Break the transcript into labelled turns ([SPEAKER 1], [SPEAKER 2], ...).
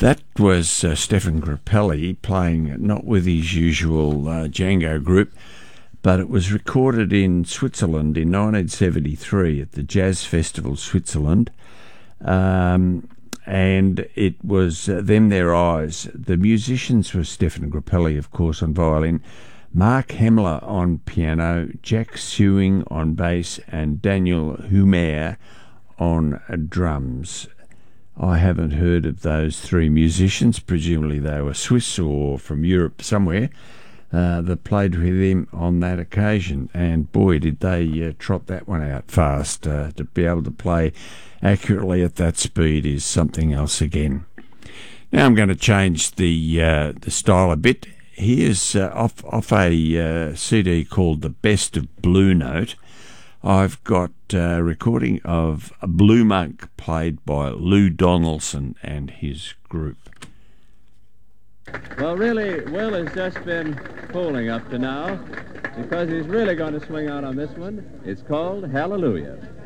[SPEAKER 1] That was Stefan Grappelli playing not with his usual Django group, but it was recorded in Switzerland in 1973 at the Jazz Festival Switzerland, and it was Them Their Eyes. The musicians were Stefan Grappelli, of course, on violin, Mark Hemmler on piano, Jack Sewing on bass, and Daniel Humer on drums. I haven't heard of those three musicians. Presumably they were Swiss or from Europe somewhere that played with him on that occasion. And boy, did they trot that one out fast. To be able to play accurately at that speed is something else again. Now I'm going to change the style a bit. Here's off a CD called The Best of Blue Note. I've got a recording of a Blue Monk played by Lou Donaldson and his group.
[SPEAKER 2] Well, really, Will has just been fooling up to now because he's really going to swing out on this one. It's called Hallelujah.